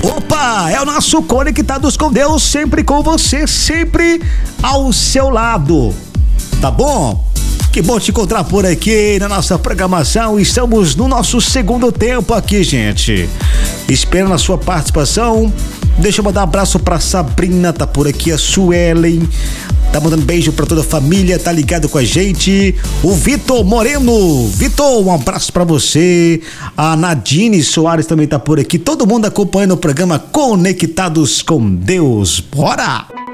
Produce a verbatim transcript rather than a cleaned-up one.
Opa, é o nosso Conectados com Deus, sempre com você, sempre ao seu lado, tá bom? Que bom te encontrar por aqui na nossa programação. Estamos no nosso segundo tempo aqui, gente. Esperando a sua participação. Deixa eu mandar um abraço pra Sabrina, tá por aqui, a Suelen, tá mandando beijo pra toda a família, tá ligado com a gente. O Vitor Moreno, Vitor, um abraço pra você. A Nadine Soares também tá por aqui. Todo mundo acompanhando o programa Conectados com Deus. Bora!